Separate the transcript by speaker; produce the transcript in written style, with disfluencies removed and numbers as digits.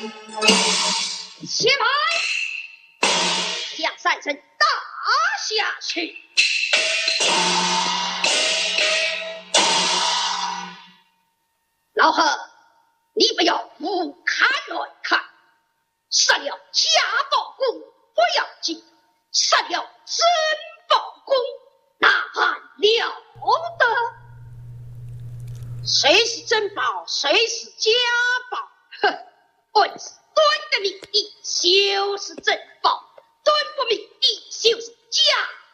Speaker 1: 且慢，将三声打下去。老贺，你不要胡看乱看，杀了假报公不要紧，杀了真报公那还了得？谁是真报，谁是假报？哼，本是端的名义就是真报，端不名义就是假